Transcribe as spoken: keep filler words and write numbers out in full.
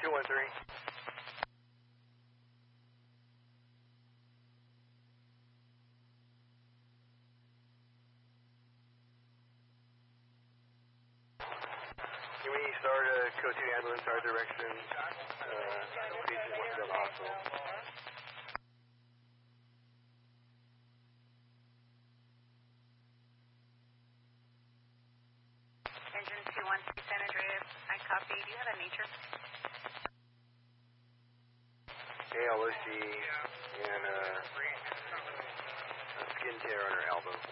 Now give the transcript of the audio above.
two one three. Can we start a code two ambulance our direction? Uh, patient wants to go to the hospital. Engine two one three San Andreas, I copy. Do you have a matrix? K L O C and uh, a skin tear on her elbow.